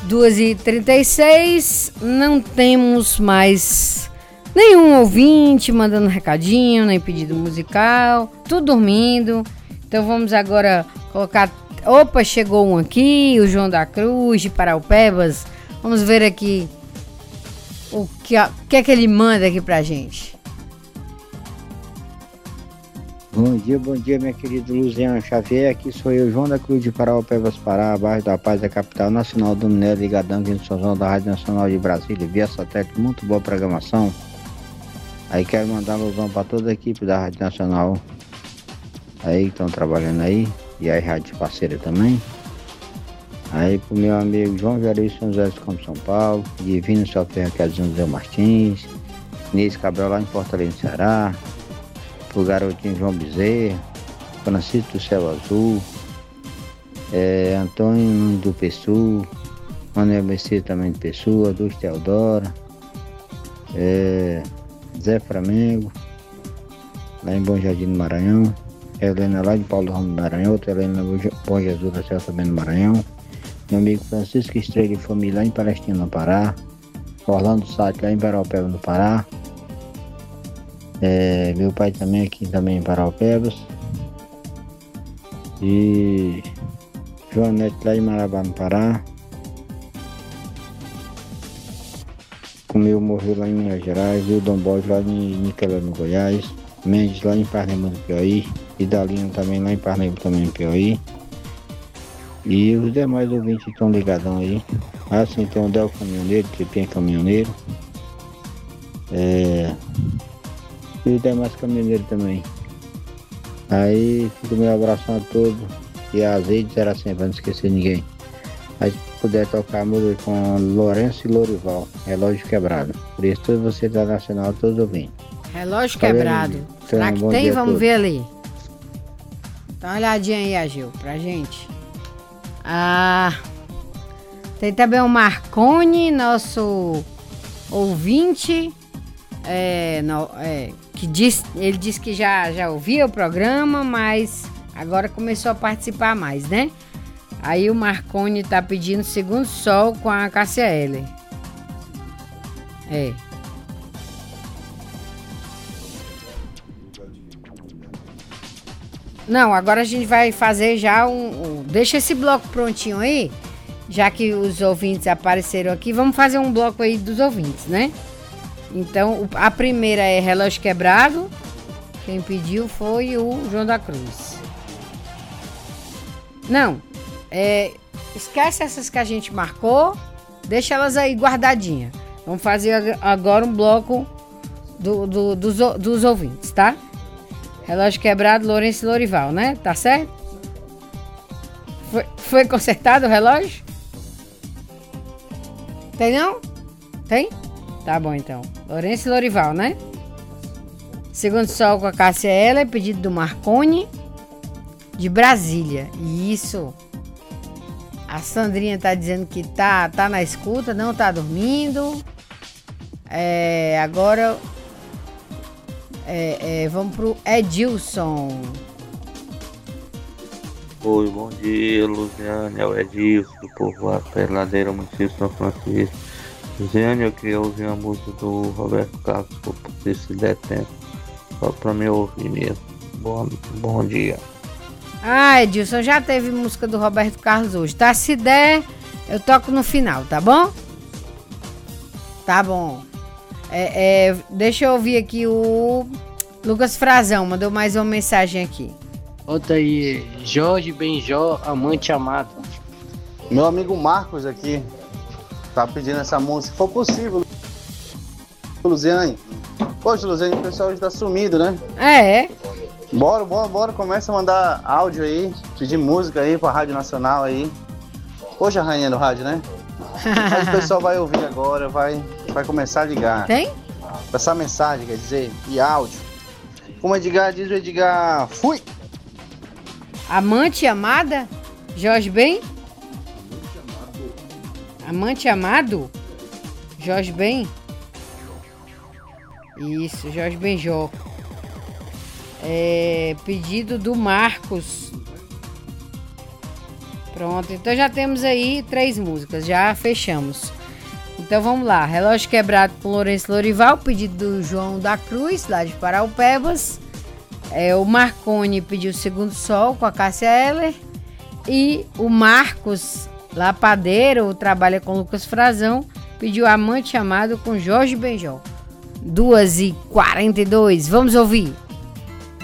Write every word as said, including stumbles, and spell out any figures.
duas e trinta e seis, não temos mais nenhum ouvinte mandando recadinho, nem pedido musical, tudo dormindo. Então vamos agora colocar... Opa, chegou um aqui, o João da Cruz, de Paraupebas. Vamos ver aqui o que, o que é que ele manda aqui pra gente. Bom dia, bom dia, minha querida Luziana Xavier. Aqui sou eu, João da Cruz de Paraupebas, Pará, abaixo da Paz, da capital nacional do Minério, ligadão aqui no São João da Rádio Nacional de Brasília, via satélite, muito boa programação. Aí quero mandar um alusão para toda a equipe da Rádio Nacional aí que estão trabalhando aí, e a rádio parceira também. Aí pro meu amigo João Jair São José de Campos, São Paulo, Divino Sofia, que é de José Martins, Inês Cabral lá em Fortaleza, Ceará, o garotinho João Bezerra, Francisco do Céu Azul, é, Antônio do Pessoa, Manuel Messias também do Pessoa, Dulce Teodora, é, Zé Flamengo, lá em Bom Jardim do Maranhão, Helena lá de Paulo Ramos do Maranhão, outra Helena Bom Jesus da Céu também do Maranhão, meu amigo Francisco Estrela e família lá em Palestina, no Pará, Orlando Sá lá em Paraupebas, no Pará. É, meu pai também aqui também em Paraupebas. E Joanete lá em Marabá, no Pará. O meu morreu lá em Minas Gerais. E o Dom Borges lá em Niquelé, no Goiás. Mendes lá em Parnaíba, no Piauí. E Dalino também lá em Parnaíba, também no Piauí. E os demais ouvintes estão ligadão aí. Assim tem o Del Caminhoneiro, Tripinha Caminhoneiro. É... E os demais caminhoneiros também. Aí fica o meu abraço a todos. E a azeite era sempre, pra não esquecer ninguém. Aí se puder tocar a música com Lourenço e Lorival, Relógio Quebrado. Por isso todos vocês da Nacional, todos ouvindo. Relógio Quebrado. Então, Será que bom tem? Vamos todos. ver ali. Dá uma olhadinha aí, Agil, pra gente. Ah, tem também o Marconi, nosso ouvinte. É, no, é, que diz, ele disse que já, já ouvia o programa, mas agora começou a participar mais, né? Aí o Marconi tá pedindo Segundo Sol com a Cássia Eller. É. Não, agora a gente vai fazer já um, um... Deixa esse bloco prontinho aí, já que os ouvintes apareceram aqui. Vamos fazer um bloco aí dos ouvintes, né? Então, a primeira é Relógio Quebrado. Quem pediu foi o João da Cruz. Não, é, esquece essas que a gente marcou. Deixa elas aí guardadinhas. Vamos fazer agora um bloco do, do, dos, dos ouvintes, tá? Relógio Quebrado, Lourenço e Lorival, né? Tá certo? Foi, foi consertado o relógio? Tem não? Tem? Tá bom, então. Lourenço e Lorival, né? Segundo Sol com a Cássia Eller, pedido do Marconi, de Brasília. Isso. A Sandrinha tá dizendo que tá, tá na escuta, não tá dormindo. É, agora... É, é, vamos pro Edilson. Oi, bom dia, Luziane. É o Edilson, do povo Peladeira, município de São Francisco. Luziane, eu queria ouvir a música do Roberto Carlos, se der tempo, só pra me ouvir mesmo. Bom, bom dia. Ah, Edilson, já teve música do Roberto Carlos hoje, tá? Se der, eu toco no final, tá bom? Tá bom. É, é, deixa eu ouvir aqui o Lucas Frazão, mandou mais uma mensagem aqui. Outra aí, Jorge Benjó, amante amado. Meu amigo Marcos aqui tá pedindo essa música, se for possível. Luziane. Poxa, Luziane, o pessoal hoje tá sumido, né? É. Bora, bora, bora. Começa a mandar áudio aí, pedir música aí pra Rádio Nacional aí. Poxa, rainha do rádio, né? Mas o pessoal vai ouvir agora, vai, vai começar a ligar. Tem? Essa mensagem, quer dizer, e áudio. Como Edgar diz, o Edgar, fui! Amante amada? Jorge Ben? Amante amado? Jorge Ben? Isso, Jorge Benjó. É, pedido do Marcos. Pronto, então já temos aí três músicas, já fechamos. Então vamos lá, Relógio Quebrado com Lourenço Lorival, pedido do João da Cruz, lá de Paraupebas. É, o Marconi pediu Segundo Sol com a Cássia Eller. E o Marcos Lapadeiro, trabalha com Lucas Frazão, pediu Amante Amado com Jorge Benjol. duas e quarenta e dois, vamos ouvir.